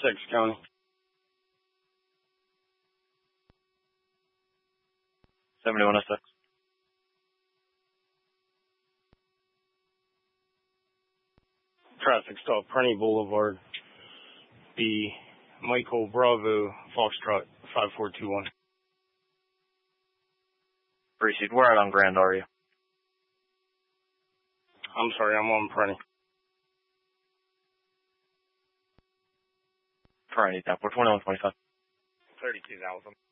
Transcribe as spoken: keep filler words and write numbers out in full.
six, County. seventy-one oh six. Traffic stop, Prunty Boulevard. Be Michael Bravo, Foxtrot, five four two one. Proceed. Where out on Grand are you? I'm sorry, I'm on Prunty. Prunty, Downport twenty-one twenty-five. thirty-two thousand.